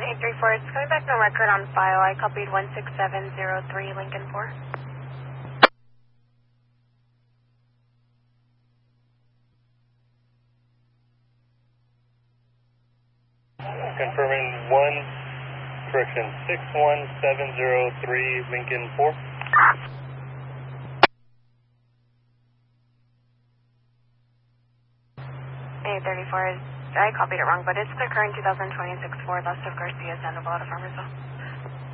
834, it's coming back no record on file. I copied 16703 Lincoln 4. Confirming 61703 Lincoln 4. 834, I copied it wrong, but it's the current 2026 Ford, Last of Garcia, Sandoval, Farmersville.